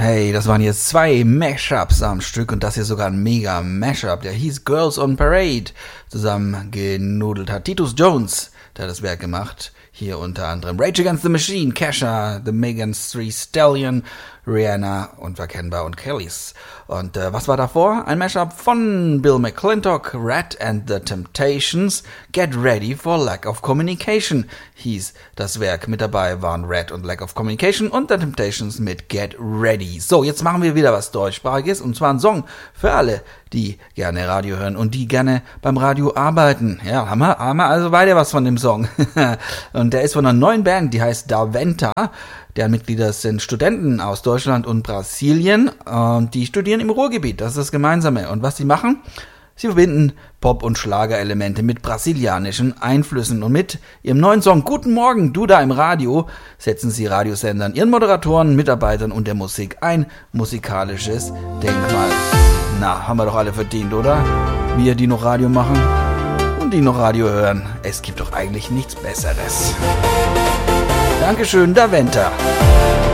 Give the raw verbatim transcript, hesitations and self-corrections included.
Hey, das waren jetzt zwei Mashups am Stück und das hier sogar ein mega Mashup. Der hieß Girls on Parade. Zusammen genudelt hat Titus Jones, der hat das Werk gemacht. Hier unter anderem Rage Against the Machine, Kesha, The Megan Thee Stallion, Rihanna, unverkennbar und Kellys. Und äh, was war davor? Ein Mashup von Bill McClintock, Rat and the Temptations, Get Ready for Lack of Communication hieß das Werk. Mit dabei waren Rat und Lack of Communication und The Temptations mit Get Ready. So, jetzt machen wir wieder was Deutschsprachiges und zwar ein Song für alle, die gerne Radio hören und die gerne beim Radio arbeiten. Ja, haben wir, haben wir also beide was von dem Song. Und der ist von einer neuen Band, die heißt Daventa. Deren Mitglieder sind Studenten aus Deutschland und Brasilien und die studieren im Ruhrgebiet. Das ist das Gemeinsame. Und was sie machen? Sie verbinden Pop- und Schlagerelemente mit brasilianischen Einflüssen. Und mit ihrem neuen Song Guten Morgen, du da im Radio, setzen sie Radiosendern, ihren Moderatoren, Mitarbeitern und der Musik ein musikalisches Denkmal. Na, haben wir doch alle verdient, oder? Wir, die noch Radio machen und die noch Radio hören. Es gibt doch eigentlich nichts Besseres. Dankeschön, Daventa.